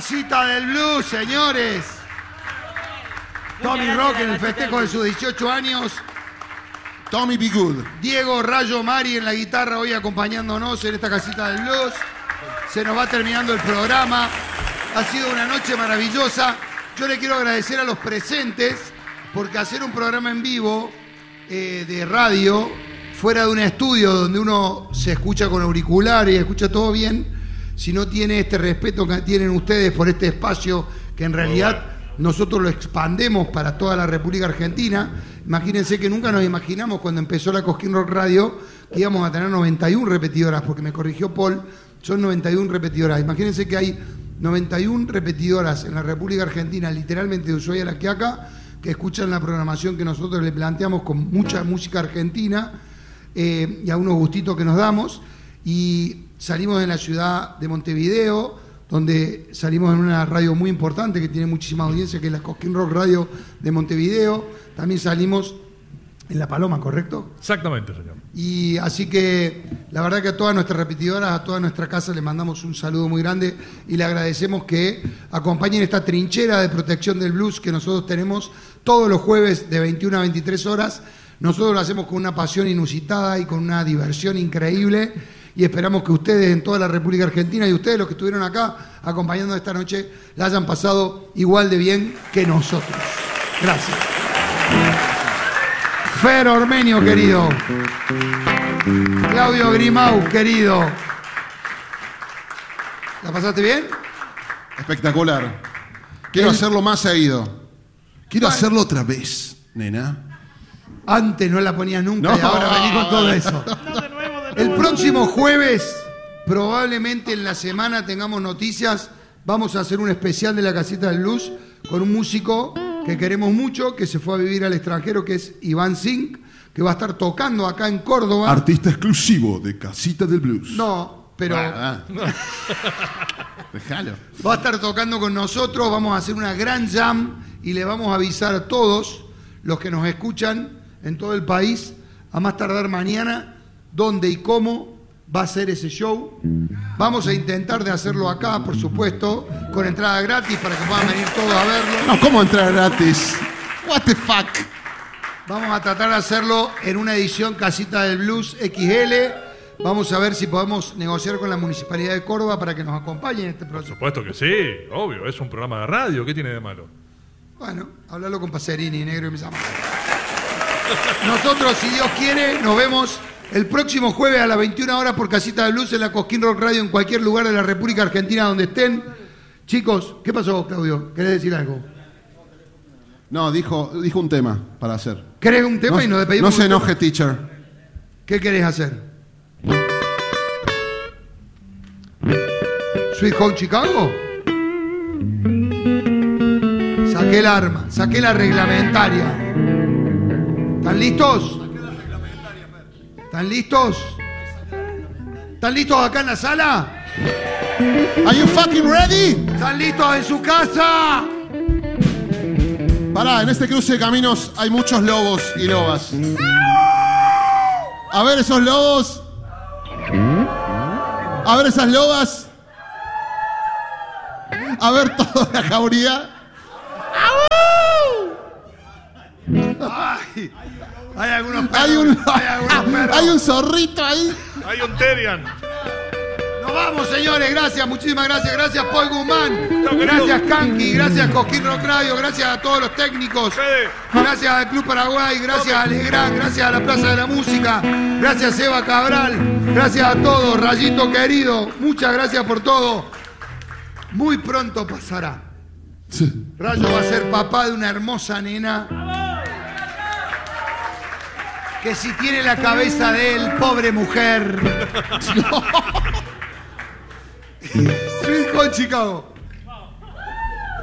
Casita del Blues, señores. Tommy Rock en el festejo de sus 18 años. Tommy Be Good. Diego Rayo Mari en la guitarra hoy acompañándonos en esta Casita del Blues. Se nos va terminando el programa. Ha sido una noche maravillosa. Yo le quiero agradecer a los presentes porque hacer un programa en vivo de radio fuera de un estudio donde uno se escucha con auriculares y escucha todo bien, si no tiene este respeto que tienen ustedes por este espacio que en realidad nosotros lo expandemos para toda la República Argentina. Imagínense que nunca nos imaginamos cuando empezó la Cosquín Rock Radio que íbamos a tener 91 repetidoras, porque me corrigió Paul, son 91 repetidoras. Imagínense que hay 91 repetidoras en la República Argentina, literalmente de Ushuaia a La Quiaca, que escuchan la programación que nosotros le planteamos con mucha música argentina y a unos gustitos que nos damos. Y salimos de la ciudad de Montevideo, donde salimos en una radio muy importante que tiene muchísima audiencia, que es la Cosquín Rock Radio de Montevideo. También salimos en La Paloma, ¿correcto? Exactamente, señor. Y así que la verdad que a todas nuestras repetidoras, a toda nuestra casa le mandamos un saludo muy grande y le agradecemos que acompañen esta trinchera de protección del blues que nosotros tenemos todos los jueves de 21 a 23 horas. Nosotros lo hacemos con una pasión inusitada y con una diversión increíble. Y esperamos que ustedes en toda la República Argentina y ustedes los que estuvieron acá acompañando esta noche la hayan pasado igual de bien que nosotros. Gracias. Fer Ormenio, querido. Claudio Grimau, querido. ¿La pasaste bien? Espectacular. Quiero hacerlo más seguido. Quiero hacerlo otra vez, nena. Antes no la ponías nunca No. y ahora vení con todo eso. El próximo jueves, probablemente en la semana tengamos noticias. Vamos a hacer un especial de la Casita del Blues con un músico que queremos mucho, que se fue a vivir al extranjero, que es Iván Zink, que va a estar tocando acá en Córdoba. Artista exclusivo de Casita del Blues. No, pero Déjalo. va a estar tocando con nosotros. Vamos a hacer una gran jam y le vamos a avisar a todos los que nos escuchan en todo el país, a más tardar mañana, dónde y cómo va a ser ese show. Vamos a intentar de hacerlo acá, por supuesto, con entrada gratis para que puedan venir todos a verlo. No, ¿cómo entrar gratis? What the fuck? Vamos a tratar de hacerlo en una edición Casita del Blues XL. Vamos a ver si podemos negociar con la Municipalidad de Córdoba para que nos acompañen en este Por proceso. supuesto que sí, obvio, es un programa de radio, ¿qué tiene de malo? Bueno, hablalo con Pacerini, negro y mis amados. Nosotros, si Dios quiere, nos vemos el próximo jueves a las 21 horas por Casita del Blues en la Cosquín Rock Radio en cualquier lugar de la República Argentina donde estén. Chicos, ¿qué pasó, Claudio? ¿Querés decir algo? No, dijo un tema para hacer. ¿Querés un tema y nos despedimos? No se enoje, teacher. ¿Qué querés hacer? ¿Sweet Home Chicago? Saqué el arma, saqué la reglamentaria. ¿Están listos? ¿Están listos? ¿Están listos acá en la sala? Are you fucking ready? ¿Están listos en su casa? Pará, en este cruce de caminos hay muchos lobos y lobas. A ver esos lobos. A ver esas lobas. A ver toda la jauría. Ay, hay algunos perros. Hay algunos perros. hay un zorrito ahí. Hay un Terian. Nos vamos, señores. Gracias, muchísimas gracias. Gracias, Paul Guzmán. Chao, querido. Gracias, Kanki. Gracias, Cosquín Rock Radio. Gracias a todos los técnicos. Fede. Gracias al Club Paraguay. Gracias a Legrand. Gracias a la Plaza de la Música. Gracias, Eva Cabral. Gracias a todos. Rayito querido. Muchas gracias por todo. Muy pronto pasará. Sí. Rayo va a ser papá de una hermosa nena que si tiene la cabeza de él, pobre mujer. Sweet Home Chicago.